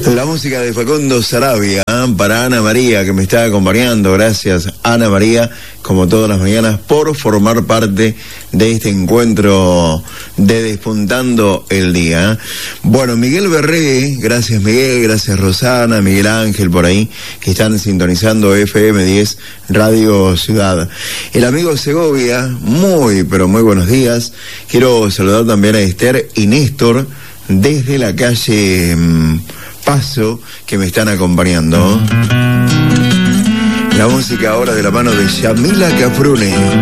La música de Facundo Sarabia para Ana María, que me está acompañando. Gracias, Ana María, como todas las mañanas, por formar parte de este encuentro de Despuntando el Día. Bueno, Miguel Berré, gracias Miguel, gracias Rosana, Miguel Ángel por ahí, que están sintonizando FM 10 Radio Ciudad. El amigo Segovia, muy, pero muy buenos días. Quiero saludar también a Esther y Néstor desde la calle Paso, que me están acompañando. La música ahora de la mano de Yamila Cafrune.